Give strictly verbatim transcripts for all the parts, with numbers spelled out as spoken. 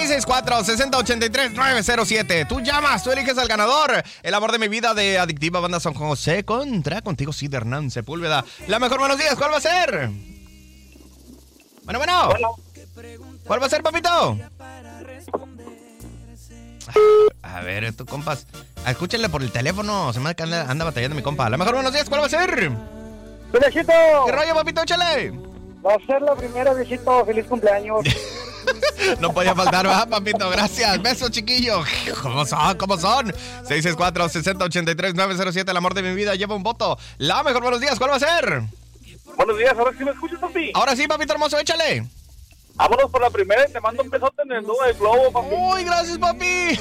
seis seis cuatro, seis cero ocho tres, nueve cero siete. Tú llamas, tú eliges al ganador. El amor de mi vida de Adictiva Banda San José contra Contigo Sí de Hernán Sepúlveda. La mejor, buenos días, ¿cuál va a ser? Bueno, bueno. Bueno. ¿Cuál va a ser, papito? A ver, tu compas. Escúchenle por el teléfono. Se me anda, anda batallando mi compa. La mejor, buenos días, ¿cuál va a ser? ¡Viejito! ¿Qué rollo, papito? Échale. Va a ser la primera, viejito. ¡Feliz cumpleaños! No podía faltar, ¿verdad, papito? Gracias. Besos, chiquillo. ¿Cómo son? ¿Cómo son? seis seis cuatro, seis cero ocho tres, nueve cero siete. El amor de mi vida lleva un voto. La mejor, buenos días, ¿cuál va a ser? Buenos días, ahora sí me escuchas, papi. Ahora sí, papito hermoso, échale. Vámonos por la primera y te mando un besote en el nudo del globo, papi. Uy, gracias, papi.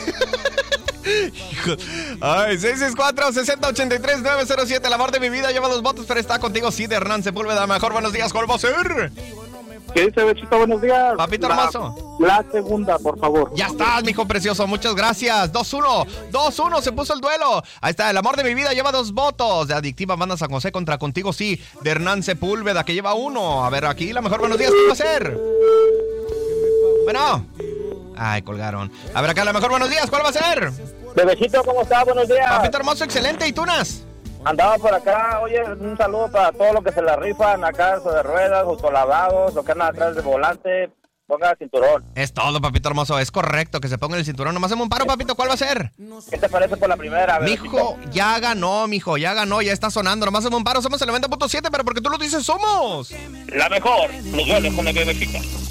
Ay, seis seis cuatro, seis cero ocho tres, nueve cero siete. El amor de mi vida lleva dos votos, pero está contigo sí de Hernán Sepúlveda. Mejor, buenos días, ¿cuál va a ser? ¿Qué dice, Bechito? Buenos días. Papito la, hermoso. La segunda, por favor. Ya estás, mijo precioso, muchas gracias. dos uno, dos uno, se puso el duelo. Ahí está, el amor de mi vida lleva dos votos. De Adictiva Banda San José contra Contigo Sí de Hernán Sepúlveda, que lleva uno. A ver, aquí la mejor, buenos días, ¿qué va a ser? Bueno. Ay, colgaron. A ver, acá la mejor, buenos días, ¿cuál va a ser? Bebecito, ¿cómo estás? Buenos días. Papito hermoso, excelente, ¿y tunas? Andaba por acá, oye, un saludo para todos los que se la rifan acá, sobre ruedas, autolavados, los que andan atrás del volante, ponga el cinturón. Es todo, papito hermoso, es correcto que se ponga el cinturón. Nomás hacemos un paro, papito, ¿cuál va a ser? ¿Qué te parece por la primera? Mijo, ya ganó, mijo, ya ganó, ya está sonando. Nomás hacemos un paro, somos el noventa punto siete, pero porque tú lo dices, somos La mejor, los duelos con la bebecita.